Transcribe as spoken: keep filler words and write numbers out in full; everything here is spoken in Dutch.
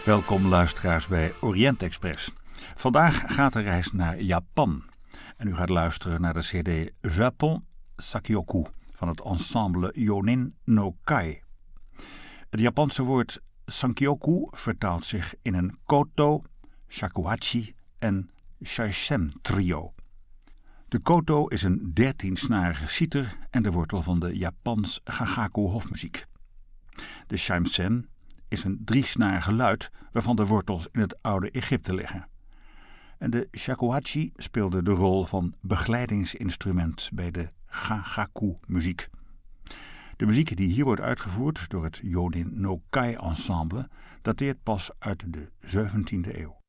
Welkom luisteraars bij Orient Express. Vandaag gaat de reis naar Japan. En u gaat luisteren naar de cd Japon Sakyoku van het ensemble Yonin no Kai. Het Japanse woord Sankyoku vertaalt zich in een koto, shakuhachi en shaisem trio. De koto is een dertiensnarige citer en de wortel van de Japans gagaku hofmuziek. De shaisem is een driesnarige luid waarvan de wortels in het oude Egypte liggen. En de shakuhachi speelde de rol van begeleidingsinstrument bij de gagaku-muziek. De muziek die hier wordt uitgevoerd door het Yonin no Kai ensemble dateert pas uit de zeventiende eeuw.